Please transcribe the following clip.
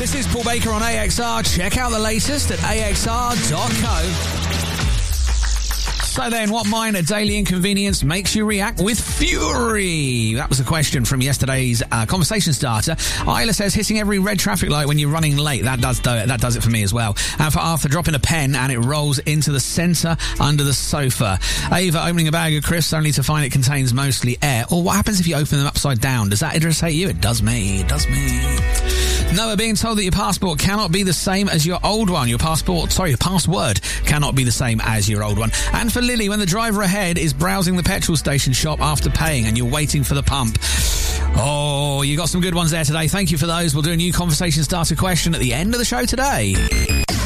This is Paul Baker on AXR. Check out the latest at axr.co. So then, what minor daily inconvenience makes you react with fury? That was a question from yesterday's conversation starter. Isla says hitting every red traffic light when you're running late. That does it for me as well. And for Arthur, dropping a pen and it rolls into the centre under the sofa. Ava, opening a bag of crisps only to find it contains mostly air. Or what happens if you open them upside down? Does that irritate you? It does me. It does me. Noah, being told that your passport cannot be the same as your old one. Your password cannot be the same as your old one. And for Lily, when the driver ahead is browsing the petrol station shop after paying and you're waiting for the pump. Oh, you got some good ones there today. Thank you for those. We'll do a new conversation starter question at the end of the show today.